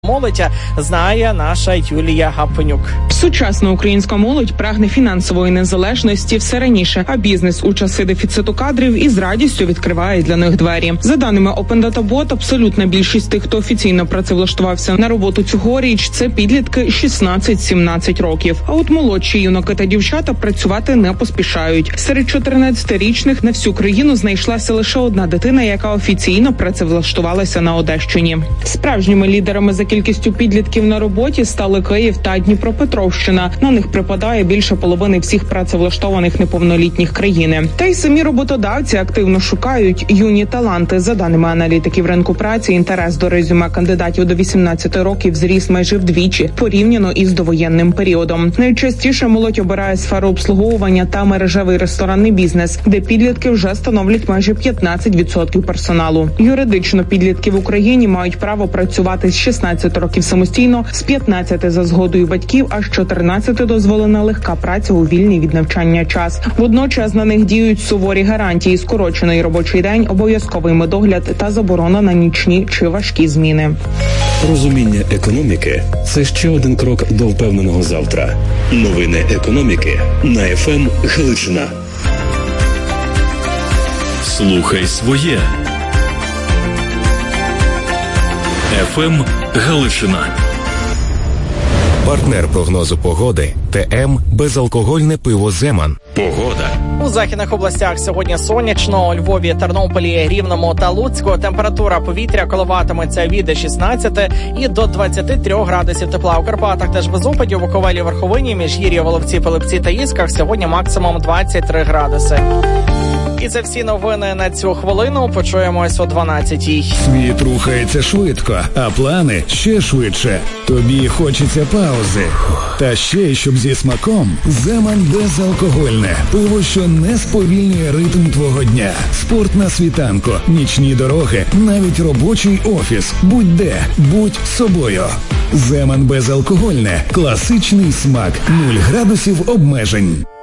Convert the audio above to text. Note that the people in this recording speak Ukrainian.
Молодь знає наша Юлія Гапонюк. Сучасна українська молодь прагне фінансової незалежності все раніше, а бізнес у часи дефіциту кадрів із радістю відкриває для них двері. За даними Open Data Bot, абсолютна більшість тих, хто офіційно працевлаштувався на роботу цьогоріч, це підлітки 16-17 років. А от молодші юнаки та дівчата працювати не поспішають. Серед 14-річних на всю країну знайшлася лише одна дитина, яка офіційно працевлаштувалася на Одещині. Справжніми лідерами за кількістю підлітків на роботі стали Київ та Дніпропетровщина. На них припадає більше половини всіх працевлаштованих неповнолітніх країни. Та й самі роботодавці активно шукають юні таланти. За даними аналітиків ринку праці, інтерес до резюме кандидатів до 18 років зріс майже вдвічі, порівняно із довоєнним періодом. Найчастіше молодь обирає сферу обслуговування та мережевий ресторанний бізнес, де підлітки вже становлять майже 15% персоналу. Юридично підлітки в Україні мають право працювати з 16 років самостійно, з 15 за згодою батьків, а з 14 дозволена легка праця у вільний від навчання час. Водночас на них діють суворі гарантії: скорочений робочий день, обов'язковий медогляд та заборона на нічні чи важкі зміни. Розуміння економіки – це ще один крок до впевненого завтра. Новини економіки на ФМ Галичина. Слухай своє. ФМ Галичина. Партнер прогнозу погоди ТМ «Безалкогольне пиво Земан». Погода. У західних областях сьогодні сонячно. У Львові, Тернополі, Рівному та Луцьку температура повітря коливатиметься від 16 і до 23 градусів тепла. У Карпатах теж без опадів, у Буковелі, Верховині, Міжгір'ї, Воловці, Пилипці та Ісках сьогодні максимум 23 градуси. І це всі новини на цю хвилину. Почуємось о 12-й. Світ рухається швидко, а плани ще швидше. Тобі хочеться паузи. Та ще, щоб зі смаком, Земан безалкогольне. Пиво, що не сповільнює ритм твого дня. Спорт на світанку, нічні дороги, навіть робочий офіс. Будь-де, будь собою. Земан безалкогольне. Класичний смак. 0 градусів обмежень.